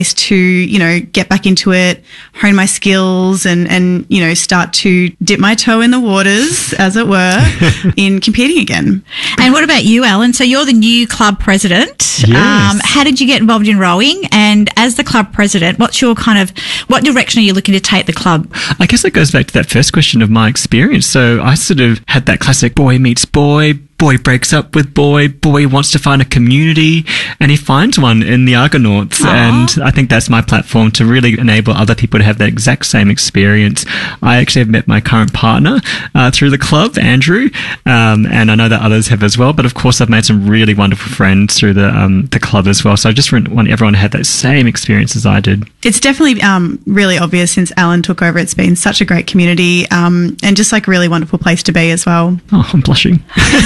to, you know, get back into it, hone my skills and, you know, start to dip my toe in the waters, as it were, in competing again. And what about you, Alan? So you're the new club president. Yes. How did you get involved in rowing? And as the club president, what direction are you looking to take the club? I guess it goes back to that first question of my experience. So I sort of had that classic boy meets boy breaks up with boy wants to find a community, and he finds one in the Argonauts. Aww. And I think that's my platform to really enable other people to have that exact same experience. I actually have met my current partner through the club, Andrew, and I know that others have as well. But of course, I've made some really wonderful friends through the club as well. So I just want everyone to have that same experience as I did. It's definitely really obvious since Alan took over. It's been such a great community and just like a really wonderful place to be as well. Oh, I'm blushing.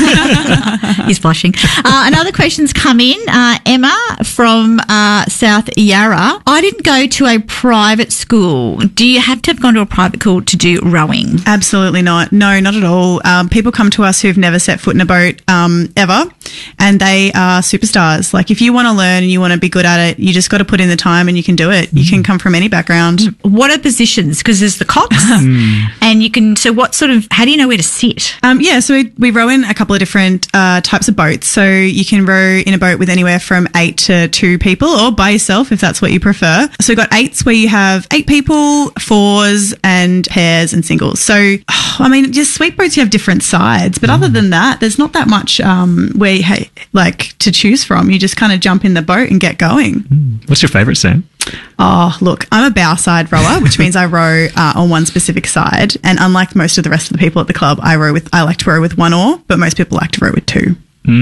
He's blushing. Another question's come in. Emma from South Yarra. I didn't go to a private school. Do you have to have gone to a private school to do rowing? Absolutely not. No, not at all. People come to us who've never set foot in a boat ever, and they are superstars. Like, if you want to learn and you want to be good at it, you just got to put in the time and you can do it. You can come from any background. What are positions? Because there's the cox and you can, so what sort of, how do you know where to sit? So we row in a couple of different types of boats. So you can row in a boat with anywhere from 8 to 2 people, or by yourself if that's what you prefer. So we've got 8s where you have 8 people, 4s and pairs and singles. So, just sweet boats, you have different sides. But other than that, there's not that much where you to choose from. You just kind of jump in the boat and get going. What's your favourite, Sam? Oh, look, I'm a bow side rower, which means I row on one specific side. And unlike most of the rest of the people at the club, I like to row with 1 oar, but most people like to row with 2.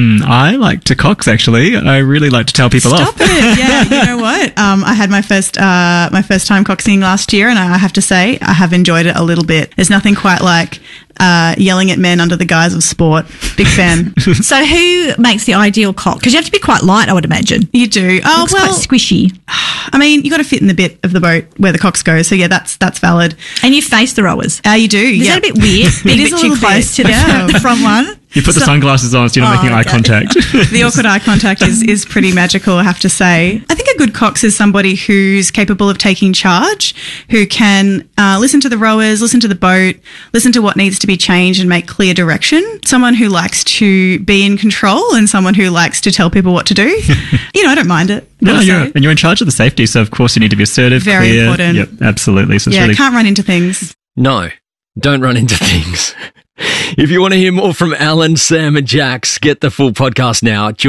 I like to cox, actually. I really like to tell people off. Stop it. Yeah, you know what? I had my first time coxing last year, and I have to say I have enjoyed it a little bit. There's nothing quite like yelling at men under the guise of sport. Big fan. So who makes the ideal cox? Because you have to be quite light, I would imagine. You do. Oh, looks quite squishy. You got to fit in the bit of the boat where the cox goes. So yeah, that's valid. And you face the rowers. You do. Is that a bit weird? Being a bit too close to the front one. You put the sunglasses on so you're not making eye contact. The awkward eye contact is pretty magical, I have to say. I think a good cox is somebody who's capable of taking charge, who can listen to the rowers, listen to the boat, listen to what needs to be changed and make clear direction. Someone who likes to be in control and someone who likes to tell people what to do. I don't mind it. No, you're in charge of the safety, so of course you need to be assertive, very clear. Important. Yep, absolutely. So can't run into things. No, don't run into things. If you want to hear more from Alan, Sam and Jax, get the full podcast now at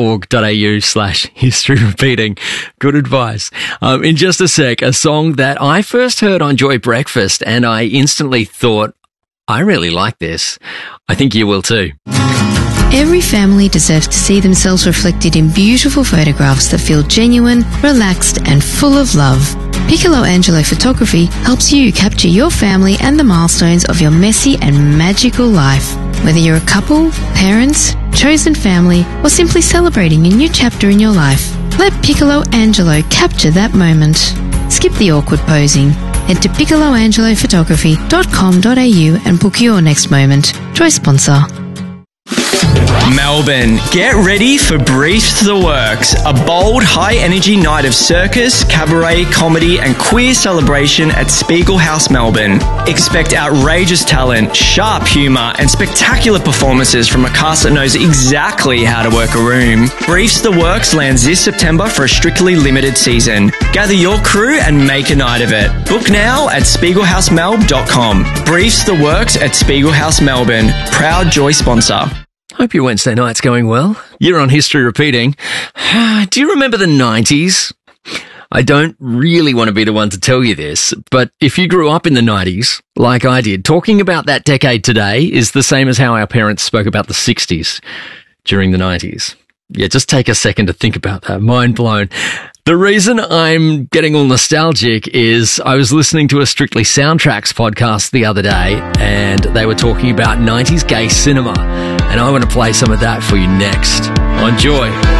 joy.org.au/history repeating. Good advice. In just a sec, a song that I first heard on Joy Breakfast and I instantly thought, I really like this. I think you will too. Every family deserves to see themselves reflected in beautiful photographs that feel genuine, relaxed and full of love. Piccolo Angelo Photography helps you capture your family and the milestones of your messy and magical life. Whether you're a couple, parents, chosen family, or simply celebrating a new chapter in your life, let Piccolo Angelo capture that moment. Skip the awkward posing. Head to piccoloangelophotography.com.au and book your next moment. Joy sponsor. Melbourne, get ready for Briefs the Works, a bold, high-energy night of circus, cabaret, comedy and queer celebration at Spiegel House, Melbourne. Expect outrageous talent, sharp humour and spectacular performances from a cast that knows exactly how to work a room. Briefs the Works lands this September for a strictly limited season. Gather your crew and make a night of it. Book now at spiegelhousemelb.com. Briefs the Works at Spiegel House, Melbourne. Proud Joy sponsor. Hope your Wednesday night's going well. You're on History Repeating. Do you remember the 90s? I don't really want to be the one to tell you this, but if you grew up in the 90s, like I did, talking about that decade today is the same as how our parents spoke about the 60s during the 90s. Yeah, just take a second to think about that. Mind blown. The reason I'm getting all nostalgic is I was listening to a Strictly Soundtracks podcast the other day and they were talking about 90s gay cinema, and I want to play some of that for you next on Joy.